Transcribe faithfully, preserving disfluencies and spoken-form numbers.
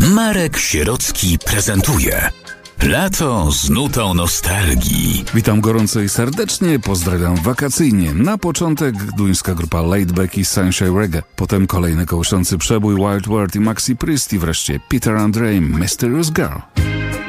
Marek Sierocki prezentuje Lato z nutą nostalgii. Witam gorąco i serdecznie, pozdrawiam wakacyjnie. Na początek duńska grupa Laidback i Sunshine Reggae, potem kolejny kołyszący przebój Wild World i Maxi Priest i wreszcie Peter Andre, Mysterious Girl.